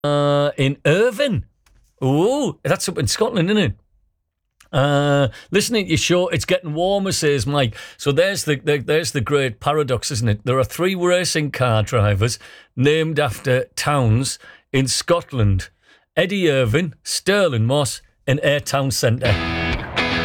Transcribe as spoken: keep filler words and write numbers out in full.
Uh, in Irvine. Oh, that's up in Scotland, isn't it? Uh, listening to your show, it's getting warmer, says Mike. So there's the, the there's the great paradox, isn't it? There are three racing car drivers named after towns in Scotland: Eddie Irvine, Stirling Moss, and Ayr Town Centre.